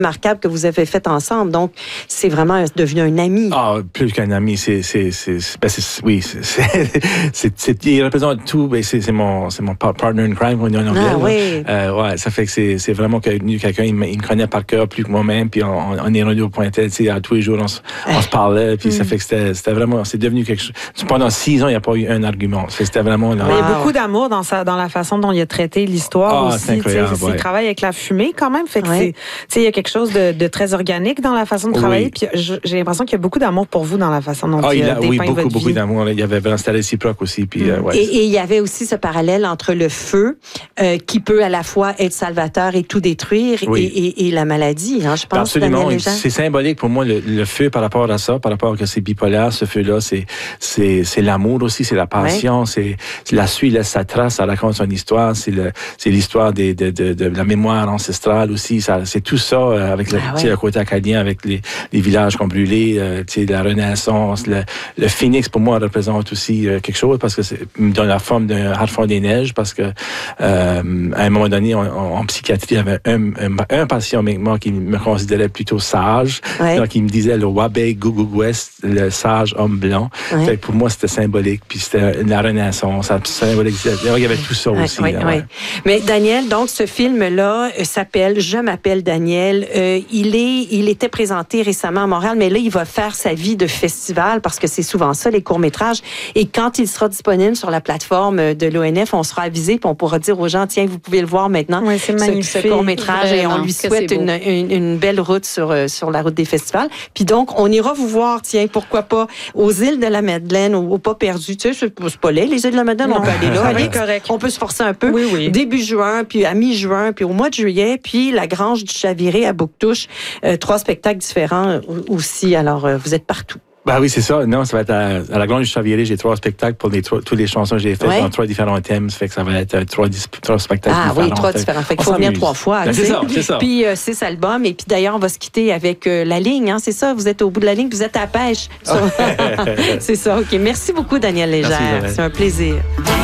remarquable que vous avez fait ensemble. Donc, c'est vraiment devenu un ami. Ah, plus qu'un ami, il représente tout. Ben, c'est mon partner in crime, on dit en anglais. Ah, oui. Ouais, ça fait que c'est vraiment quelqu'un, il me connaît par cœur plus que moi-même, puis on est rendu au point tel, tu sais, tous les jours, on se parlait, puis ça fait que c'était vraiment, c'est devenu quelque chose. Pendant 6 ans, il n'y a pas eu un argument. C'était vraiment... Là, il y a beaucoup d'amour dans la façon dont il a traité l'histoire aussi. C'est incroyable, Il travaille avec la fumée quand même, fait que il y a quelque chose de très organique dans la façon de travailler, puis j'ai l'impression qu'il y a beaucoup d'amour pour vous dans la façon dont il a dépeint votre vie. Beaucoup d'amour. Il y avait vraiment, c'était réciproque aussi. Puis, et il y avait aussi ce parallèle entre le feu, qui peut à la fois être salvateur et tout détruire, et la maladie, hein, je pense. Absolument. C'est symbolique pour moi, le feu par rapport à ça, par rapport à que c'est bipolaire, ce feu-là, c'est l'amour aussi, c'est la passion, c'est la suite laisse sa trace, ça raconte son histoire, c'est l'histoire de la mémoire ancestrale aussi, c'est tout ça avec le côté acadien, avec les villages qu'on brûlait, la Renaissance, le phénix pour moi représente aussi quelque chose parce que me donne la forme d'un harfang des neiges parce que à un moment donné en psychiatrie il y avait un patient avec moi qui me considérait plutôt sage, donc il me disait le Wabé Gugugwest, le sage homme blanc. Fait que pour moi c'était symbolique, puis c'était la Renaissance, ça symbolisait, il y avait tout ça aussi. Mais Daniel, donc ce film-là s'appelle Je m'appelle Daniel. Il était présenté récemment à Montréal, mais là, il va faire sa vie de festival parce que c'est souvent ça, les courts-métrages. Et quand il sera disponible sur la plateforme de l'ONF, on sera avisé puis on pourra dire aux gens, tiens, vous pouvez le voir maintenant, c'est magnifique, ce court-métrage, et on lui souhaite une belle route sur la route des festivals. Puis donc, on ira vous voir, tiens, pourquoi pas, aux îles de la Madeleine, au Pas perdu, tu sais, c'est pas laid, les îles de la Madeleine, on peut aller là. Correct. On peut se forcer un peu. Début juin, puis à mi-juin, puis au mois de juillet, puis la Grange du Chaviré à Bouctouche, 3 spectacles différents aussi. Alors, vous êtes partout. Ben oui, c'est ça. Non, ça va être à la Grange du Chaviré. J'ai 3 spectacles pour toutes les chansons que j'ai faites dans 3 différents thèmes. Ça fait que ça va être 3 spectacles différents. Ah oui, 3 différents. Fait qu'il faut venir 3 fois. Ben, c'est ça. Puis 6 albums. Et puis d'ailleurs, on va se quitter avec la ligne. Hein, c'est ça, vous êtes au bout de la ligne, vous êtes à la pêche. C'est ça, OK. Merci beaucoup, Daniel Légère. C'est un plaisir.